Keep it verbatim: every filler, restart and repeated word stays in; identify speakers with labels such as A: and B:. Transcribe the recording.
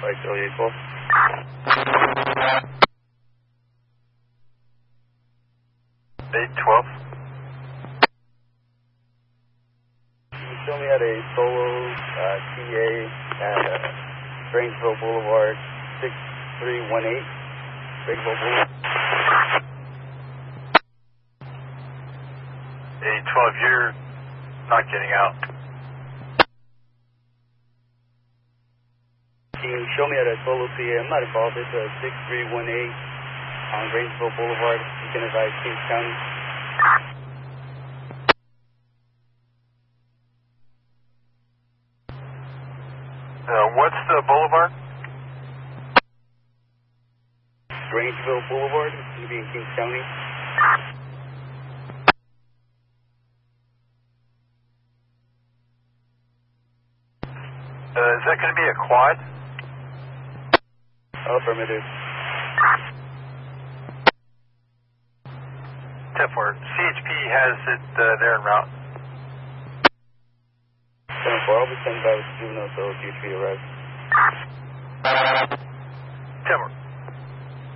A: Right, Charlie eight twelve. eight twelve. Can you show me at a solo uh, T A at uh, Grangeville Boulevard, six three one eight, Grangeville Boulevard? eight twelve, you're not getting out. Can you show me at a solo P A? I'm not involved. It's a six three one eight on Grangeville Boulevard. You can advise Kings County. Uh, what's the boulevard? Grangeville Boulevard. It's going to be in Kings County. Uh, is that going to be a quad? Affirmative. ten four. C H P has it uh, there en route. ten four. I'll be sent by the juvenile so C H P arrives. ten four.